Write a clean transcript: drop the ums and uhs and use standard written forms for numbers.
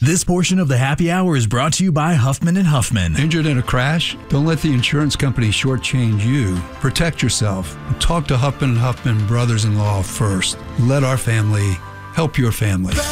This portion of the happy hour is brought to you by Huffman & Huffman. Injured in a crash? Don't let the insurance company shortchange you. Protect yourself. Talk to Huffman & Huffman brothers-in-law first. Let our family help your family.